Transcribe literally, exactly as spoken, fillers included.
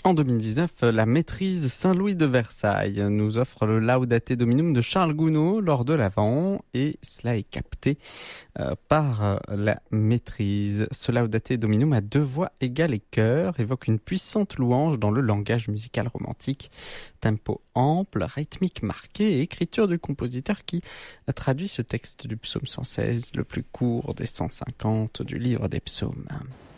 En deux mille dix-neuf, la maîtrise Saint-Louis de Versailles nous offre le Laudate Dominum de Charles Gounod lors de l'Avent, et cela est capté euh, par euh, la maîtrise. Ce Laudate Dominum à deux voix égales et chœur évoque une puissante louange dans le langage musical romantique. Tempo ample, rythmique marqué et écriture du compositeur qui a traduit ce texte du psaume cent seize, le plus court des cent cinquante du livre des psaumes.